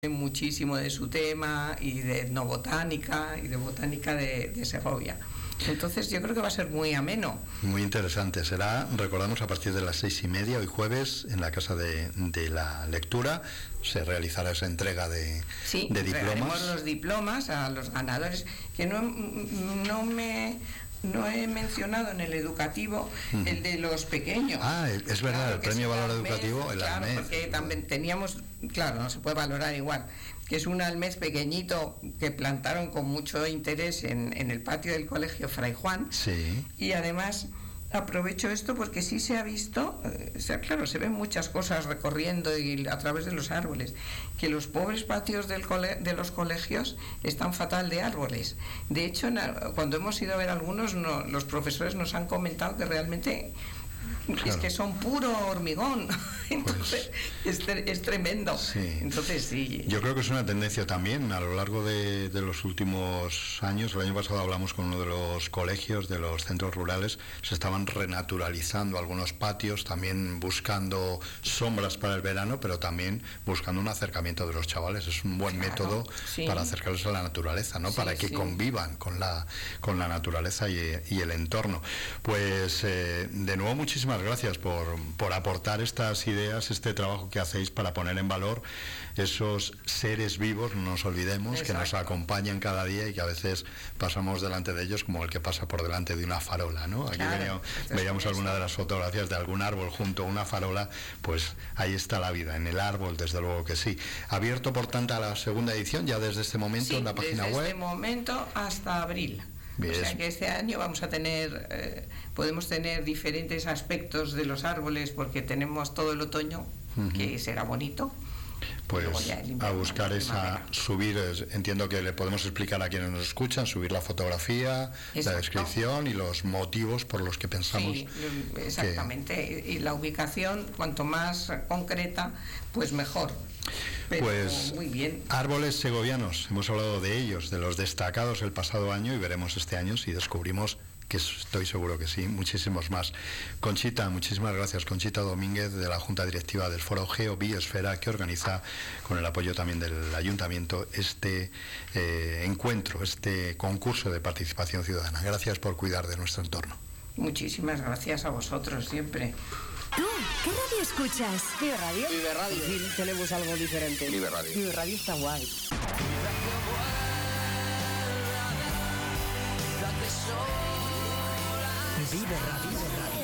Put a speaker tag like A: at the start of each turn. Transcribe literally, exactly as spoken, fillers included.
A: muchísimo de su tema y de etnobotánica y de botánica de, de Segovia. Entonces yo creo que va a ser muy ameno.
B: Muy interesante. Será, recordamos, a partir de las seis y media, hoy jueves, en la Casa de, de la Lectura, se realizará esa entrega de,
A: sí,
B: de diplomas.
A: los diplomas a los ganadores, que no, no me... No he mencionado en el educativo uh-huh. el de los pequeños.
B: Ah, es verdad, claro, el premio Valor Almez, Educativo, el
A: claro,
B: Almez.
A: Porque también teníamos, claro, no se puede valorar igual, que es un almez pequeñito que plantaron con mucho interés en, en el patio del colegio Fray Juan.
B: Sí.
A: Y además aprovecho esto porque sí se ha visto, eh, o sea, claro, se ven muchas cosas recorriendo y a través de los árboles, que los pobres patios del cole, de los colegios están fatal de árboles. De hecho, en, cuando hemos ido a ver algunos, no, los profesores nos han comentado que realmente claro. es que son puro hormigón. Entonces pues, es, es tremendo.
B: Sí.
A: Entonces sí.
B: Yo creo que es una tendencia también a lo largo de, de los últimos años. El año pasado hablamos con uno de los colegios de los centros rurales. Se estaban renaturalizando algunos patios, también buscando sombras para el verano, pero también buscando un acercamiento de los chavales. Es un buen claro, método sí. para acercarles a la naturaleza, ¿no? Sí, para que sí. convivan con la con la naturaleza y, y el entorno. Pues eh, de nuevo muchísimas gracias por, por aportar estas ideas, este trabajo que hacéis para poner en valor esos seres vivos, no nos olvidemos, exacto. que nos acompañan cada día y que a veces pasamos delante de ellos como el que pasa por delante de una farola, ¿no? Aquí claro, veníamos, veíamos alguna de las fotografías de algún árbol junto a una farola, pues ahí está la vida, en el árbol, desde luego que sí. Abierto, por tanto, a la segunda edición, ya desde este momento
A: sí,
B: en la página
A: desde
B: web.
A: Desde este momento hasta abril.
B: Bien.
A: O sea que este año vamos a tener, eh, podemos tener diferentes aspectos de los árboles porque tenemos todo el otoño, uh-huh. que será bonito.
B: Pues a buscar esa, subir, entiendo que le podemos explicar a quienes nos escuchan, subir la fotografía, exacto. la descripción y los motivos por los que pensamos.
A: Sí, exactamente, que... y la ubicación, cuanto más concreta, pues mejor. Pero
B: pues
A: muy bien.
B: Árboles segovianos, hemos hablado de ellos, de los destacados el pasado año y veremos este año si descubrimos, que estoy seguro que sí, muchísimos más. Conchita, muchísimas gracias. Conchita Domínguez, de la Junta Directiva del Foro Geobiosfera, que organiza, con el apoyo también del Ayuntamiento, este eh, encuentro, este concurso de participación ciudadana. Gracias por cuidar de nuestro entorno.
A: Muchísimas gracias a vosotros siempre.
C: ¿Tú qué radio escuchas?
D: Vive Radio.
E: Vive Radio.
D: Sí, tenemos algo diferente.
E: Vive Radio.
D: Vive Radio está guay.
C: Vive Radio.